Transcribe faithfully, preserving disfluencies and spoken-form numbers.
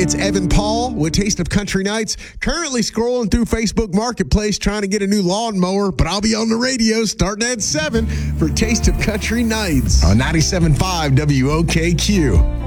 It's Evan Paul with Taste of Country Nights. Currently scrolling through Facebook Marketplace trying to get a new lawnmower, but I'll be on the radio starting at seven for Taste of Country Nights on ninety-seven point five W O K Q.